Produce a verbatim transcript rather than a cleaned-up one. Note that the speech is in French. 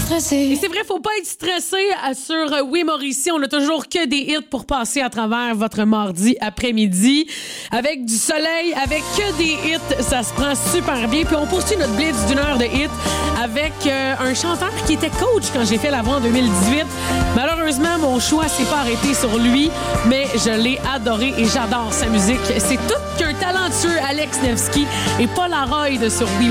stressé. Et c'est vrai, faut pas être stressé sur Oui Mauricie. On a toujours que des hits pour passer à travers votre mardi après-midi. Avec du soleil, avec que des hits, ça se prend super bien. Puis on poursuit notre blitz d'une heure de hits avec euh, un chanteur qui était coach quand j'ai fait la voix en deux mille dix-huit. Malheureusement, mon choix s'est pas arrêté sur lui, mais je l'ai adoré et j'adore sa musique. C'est tout qu'un talentueux Alex Nevsky et Paul Arroyd sur Oui